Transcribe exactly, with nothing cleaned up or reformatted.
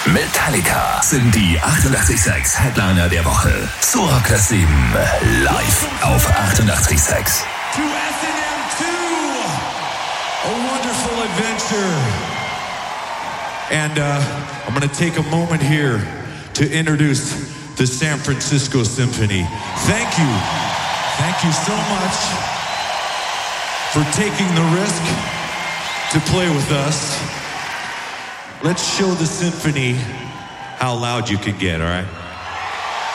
Metallica sind die achtundachtzig Komma sechs Headliner der Woche. So Rockers sieben live auf achtundachtzig Komma sechs. To S and M two, a wonderful adventure. And uh, I'm going to take a moment here to introduce the San Francisco Symphony. Thank you. Thank you so much for taking the risk to play with us. Let's show the symphony how loud you can get, all right?